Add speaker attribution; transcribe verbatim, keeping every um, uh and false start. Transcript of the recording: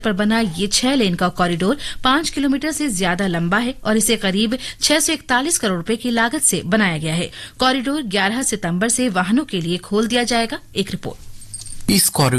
Speaker 1: पर बना ये छह लेन का कॉरिडोर पांच किलोमीटर से ज्यादा लंबा है और इसे करीब छह सौ इकतालीस करोड़ रुपए की लागत से बनाया गया है। कॉरिडोर ग्यारह सितंबर से वाहनों के लिए खोल दिया जाएगा। एक रिपोर्ट।
Speaker 2: इस कॉरिडोर